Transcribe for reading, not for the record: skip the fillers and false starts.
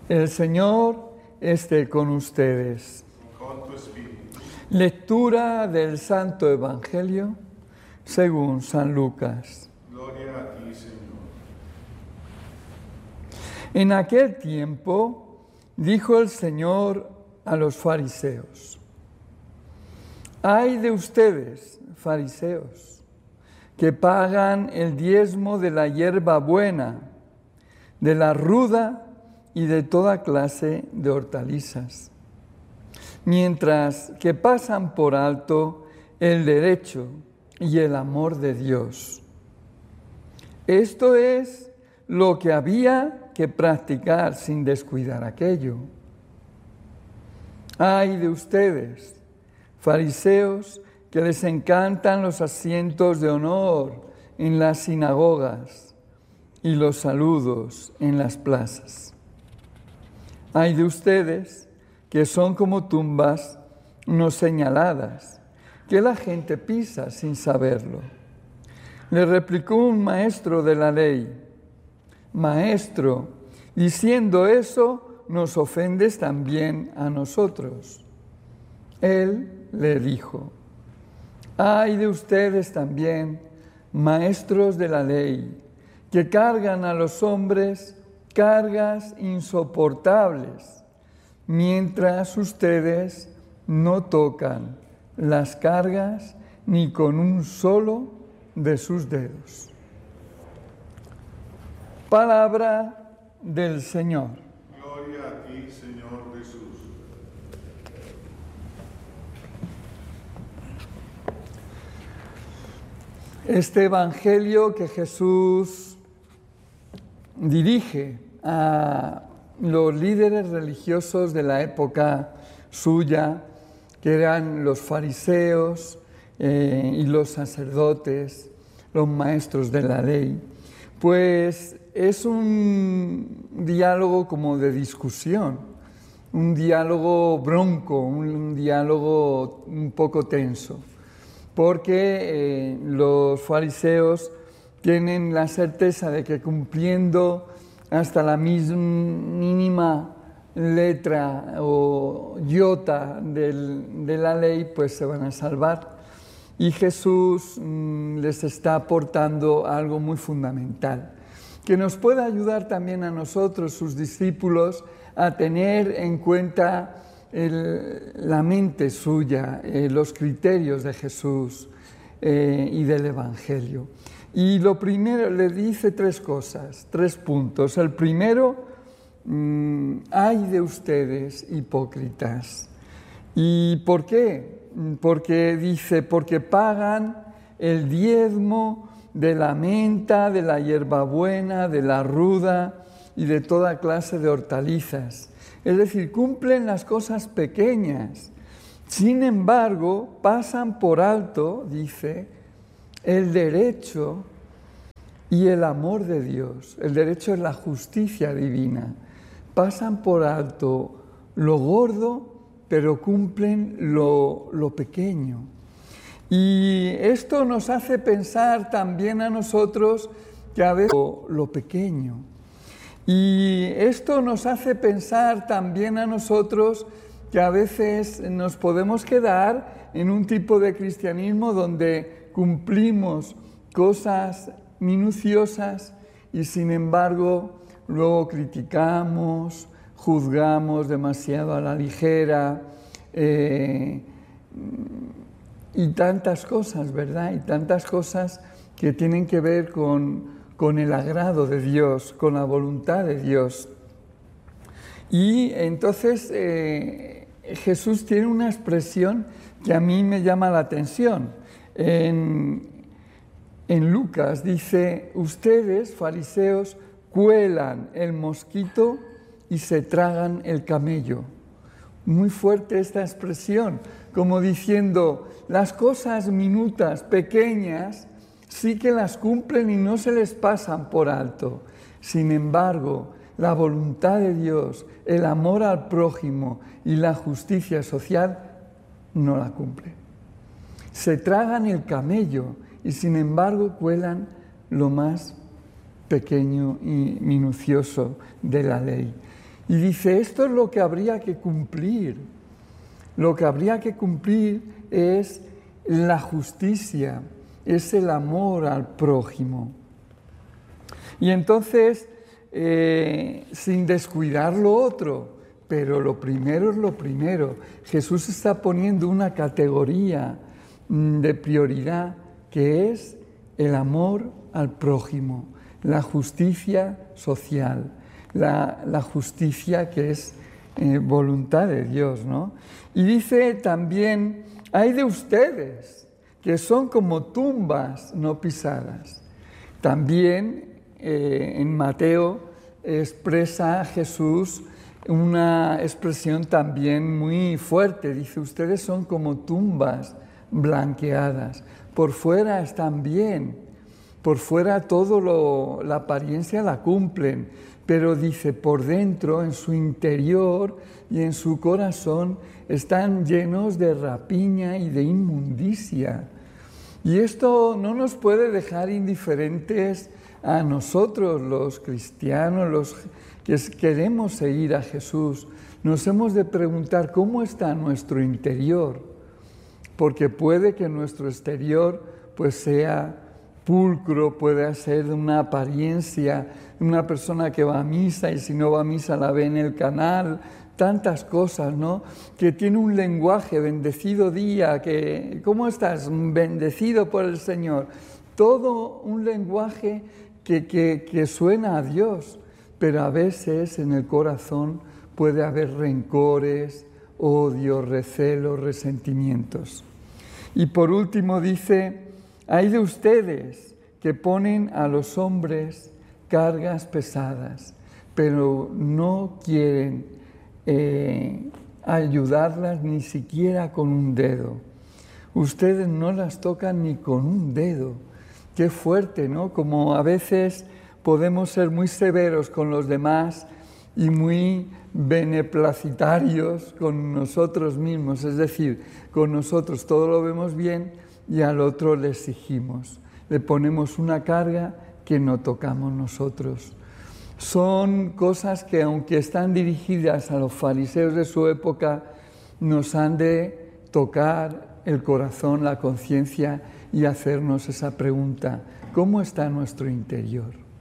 El Señor esté con ustedes. Con tu espíritu. Lectura del Santo Evangelio según San Lucas. Gloria a ti, Señor. En aquel tiempo dijo el Señor a los fariseos: «Ay de ustedes, fariseos, que pagan el diezmo de la hierba buena, de la ruda y de toda clase de hortalizas, mientras que pasan por alto el derecho y el amor de Dios. Esto es lo que había que practicar sin descuidar aquello. Ay de ustedes, fariseos, que les encantan los asientos de honor en las sinagogas y los saludos en las plazas. Ay de ustedes, que son como tumbas no señaladas, que la gente pisa sin saberlo». Le replicó un maestro de la ley: «Maestro, diciendo eso, nos ofendes también a nosotros». Él le dijo: «Ay de ustedes también, maestros de la ley, que cargan a los hombres cargas insoportables, mientras ustedes no tocan las cargas ni con un solo de sus dedos». Palabra del Señor. Gloria a ti, Señor Jesús. Este evangelio que Jesús dirige a los líderes religiosos de la época suya, que eran los fariseos y los sacerdotes, los maestros de la ley, pues es un diálogo como de discusión, un diálogo bronco, un diálogo un poco tenso, porque los fariseos tienen la certeza de que cumpliendo hasta la mínima letra o iota de la ley, pues se van a salvar. Y Jesús les está aportando algo muy fundamental, que nos puede ayudar también a nosotros, sus discípulos, a tener en cuenta la mente suya, los criterios de Jesús y del Evangelio. Y lo primero, le dice tres cosas, 3 puntos. El primero: ay de ustedes, hipócritas. ¿Y por qué? Porque dice: porque pagan el diezmo de la menta, de la hierbabuena, de la ruda y de toda clase de hortalizas. Es decir, cumplen las cosas pequeñas. Sin embargo, pasan por alto, dice, el derecho y el amor de Dios. El derecho es la justicia divina. Pasan por alto lo gordo, pero cumplen lo pequeño. Y esto nos hace pensar también a nosotros que a veces lo pequeño. Y esto nos hace pensar también a nosotros que a veces nos podemos quedar en un tipo de cristianismo donde cumplimos cosas minuciosas y sin embargo luego criticamos, juzgamos demasiado a la ligera y tantas cosas, ¿verdad? Y tantas cosas que tienen que ver con el agrado de Dios, con la voluntad de Dios. Y entonces Jesús tiene una expresión que a mí me llama la atención. En Lucas dice: ustedes, fariseos, cuelan el mosquito y se tragan el camello. Muy fuerte esta expresión, como diciendo, las cosas minutas, pequeñas, sí que las cumplen y no se les pasan por alto. Sin embargo, la voluntad de Dios, el amor al prójimo y la justicia social no la cumplen. Se tragan el camello y sin embargo cuelan lo más pequeño y minucioso de la ley. Y dice, esto es lo que habría que cumplir. Lo que habría que cumplir es la justicia, es el amor al prójimo. Y entonces, sin descuidar lo otro, pero lo primero es lo primero. Jesús está poniendo una categoría de prioridad que es el amor al prójimo, la justicia social, la justicia que es voluntad de Dios, ¿no? Y dice también, hay de ustedes que son como tumbas no pisadas. También en Mateo expresa Jesús una expresión también muy fuerte. Dice, ustedes son como tumbas blanqueadas. Por fuera están bien, por fuera la apariencia la cumplen, pero dice, por dentro, en su interior y en su corazón, están llenos de rapiña y de inmundicia. Y esto no nos puede dejar indiferentes a nosotros, los cristianos, los que queremos seguir a Jesús. Nos hemos de preguntar cómo está nuestro interior, porque puede que nuestro exterior pues sea pulcro, puede ser de una apariencia, una persona que va a misa y si no va a misa la ve en el canal, tantas cosas, ¿no? Que tiene un lenguaje, bendecido día, que ¿cómo estás? Bendecido por el Señor. Todo un lenguaje que suena a Dios, pero a veces en el corazón puede haber rencores, odios, recelos, resentimientos. Y por último dice, hay de ustedes que ponen a los hombres cargas pesadas, pero no quieren ayudarlas ni siquiera con un dedo. Ustedes no las tocan ni con un dedo. Qué fuerte, ¿no? Como a veces podemos ser muy severos con los demás y muy beneplacitarios con nosotros mismos, es decir, con nosotros todo lo vemos bien y al otro le exigimos, le ponemos una carga que no tocamos nosotros. Son cosas que, aunque están dirigidas a los fariseos de su época, nos han de tocar el corazón, la conciencia y hacernos esa pregunta, ¿cómo está nuestro interior?